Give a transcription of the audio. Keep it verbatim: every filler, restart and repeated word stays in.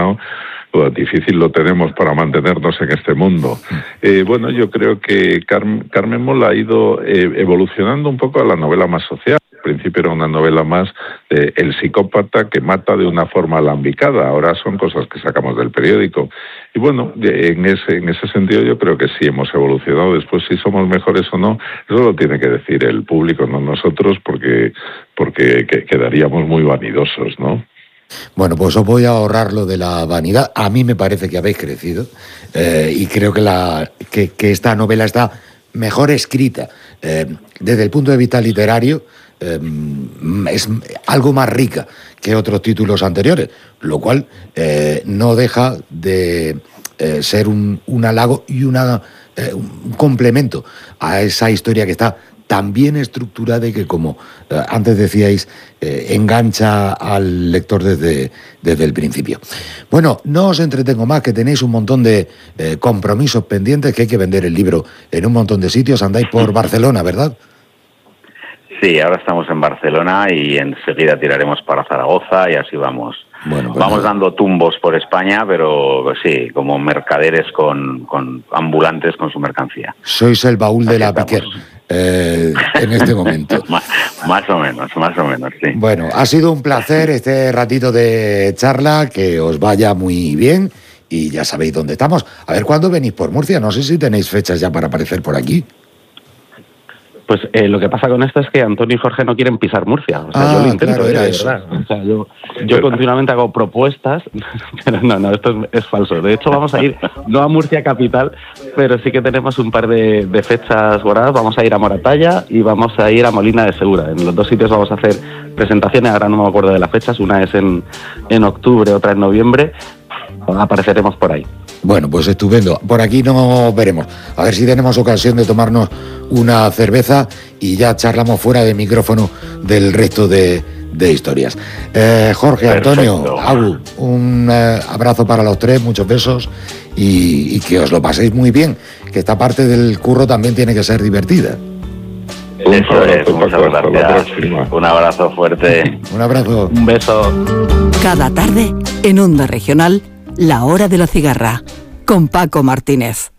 no, pues difícil lo tenemos para mantenernos en este mundo. Eh, bueno, yo creo que Car- Carmen Mola ha ido eh, evolucionando un poco a la novela más social. Al principio era una novela más de el psicópata que mata de una forma alambicada. Ahora son cosas que sacamos del periódico. Y bueno, en ese, en ese sentido yo creo que sí hemos evolucionado. Después, si somos mejores o no, eso lo tiene que decir el público, no nosotros, porque, porque que, quedaríamos muy vanidosos, ¿no? Bueno, pues os voy a ahorrar lo de la vanidad. A mí me parece que habéis crecido eh, y creo que, la, que, que esta novela está mejor escrita eh, desde el punto de vista literario. Eh, es algo más rica que otros títulos anteriores, lo cual eh, no deja de eh, ser un, un halago y una, eh, un complemento a esa historia que está tan bien estructurada y que, como eh, antes decíais, eh, engancha al lector desde, desde el principio. Bueno, no os entretengo más, que tenéis un montón de eh, compromisos pendientes, que hay que vender el libro en un montón de sitios. Andáis por Barcelona, ¿verdad? Sí, ahora estamos en Barcelona y enseguida tiraremos para Zaragoza y así vamos. Bueno, pues vamos nada. dando tumbos por España, pero pues sí, como mercaderes con, con ambulantes con su mercancía. Sois el baúl de Así la estamos. Piquer eh, en este momento. más, más o menos, más o menos, sí. Bueno, ha sido un placer este ratito de charla, que os vaya muy bien y ya sabéis dónde estamos. A ver cuándo venís por Murcia, no sé si tenéis fechas ya para aparecer por aquí. Pues eh, lo que pasa con esto es que Antonio y Jorge no quieren pisar Murcia. O sea, Ah, yo lo intento, claro, eh, era de eso. verdad. O sea, yo, yo continuamente hago propuestas, pero no, no, esto es, es falso. De hecho, vamos a ir, no a Murcia capital, pero sí que tenemos un par de, de fechas guardadas. Vamos a ir a Moratalla y vamos a ir a Molina de Segura. En los dos sitios vamos a hacer presentaciones, ahora no me acuerdo de las fechas, una es en, en octubre, otra en noviembre. Apareceremos por ahí. Bueno, pues estupendo. Por aquí nos veremos. A ver si tenemos ocasión de tomarnos una cerveza y ya charlamos fuera de micrófono del resto de, de historias. Eh, Jorge, Perfecto. Antonio, Agu, un eh, abrazo para los tres, muchos besos y, y que os lo paséis muy bien, que esta parte del curro también tiene que ser divertida. Eso es, abrazo, muchas Paco, hasta la gracias. próxima. Un abrazo fuerte. Un abrazo. Un beso. Cada tarde, en Onda Regional, La Hora de la Cigarra, con Paco Martínez.